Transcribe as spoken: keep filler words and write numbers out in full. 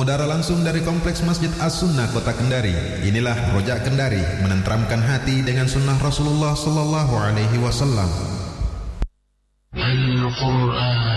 Mengudara langsung dari Kompleks Masjid As-Sunnah Kota Kendari. Inilah Rojak Kendari, menenteramkan hati dengan sunnah Rasulullah sallallahu alaihi wasallam.